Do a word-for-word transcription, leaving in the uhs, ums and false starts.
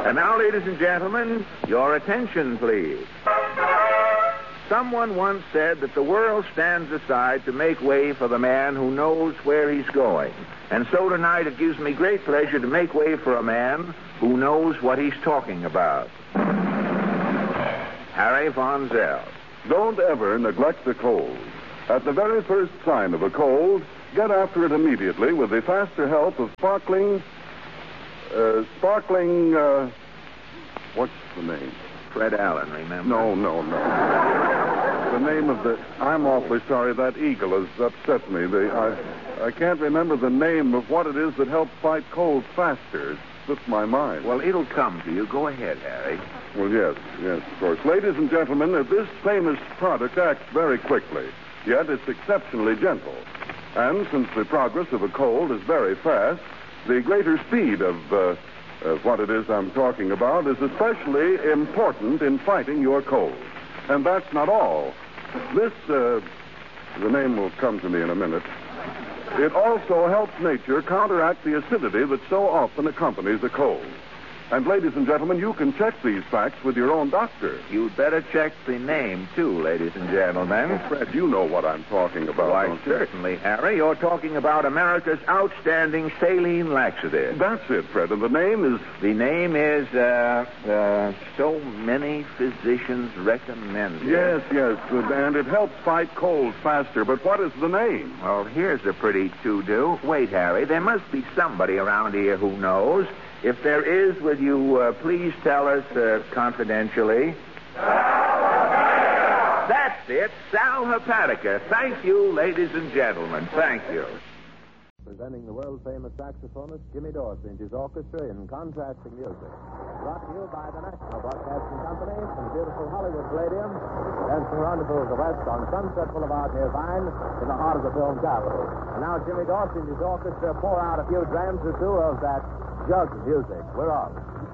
And now, ladies and gentlemen, your attention, please. Someone once said that the world stands aside to make way for the man who knows where he's going. And so tonight it gives me great pleasure to make way for a man who knows what he's talking about. Harry Von Zell. Don't ever neglect the cold. At the very first sign of a cold, get after it immediately with the faster help of sparkling... Uh, sparkling, uh... What's the name? Fred Allen, remember? No, no, no. The name of the... I'm awfully sorry. That eagle has upset me. The, I, I can't remember the name of what it is that helps fight cold faster. It slips my mind. Well, it'll come to you. Go ahead, Harry. Well, yes, yes, of course. Ladies and gentlemen, this famous product acts very quickly, yet it's exceptionally gentle. And since the progress of a cold is very fast, the greater speed of... Uh, Uh, what it is I'm talking about is especially important in fighting your cold. And that's not all. This, uh, the name will come to me in a minute. It also helps nature counteract the acidity that so often accompanies a cold. And, ladies and gentlemen, you can check these facts with your own doctor. You'd better check the name, too, ladies and gentlemen. Oh, Fred, you know what I'm talking about, Why, don't you? certainly, Harry. You're talking about America's outstanding saline laxative. That's it, Fred. And the name is... The name is, uh, uh, so many physicians recommend it. Yes, yes, and it helps fight colds faster. But what is the name? Well, here's a pretty to-do. Wait, Harry. There must be somebody around here who knows. If there is, will you uh, please tell us uh, confidentially? Sal Hepatica! That's it, Sal Hepatica. Thank you, ladies and gentlemen. Thank you. Presenting the world-famous saxophonist Jimmy Dorsey and his orchestra in contrasting music. Brought to you by the National Broadcasting Company from beautiful Hollywood Palladium, dancing rendezvous of the West on Sunset Boulevard near Vine in the heart of the film capital. And now Jimmy Dorsey and his orchestra pour out a few drams or two of that jug music. We're off.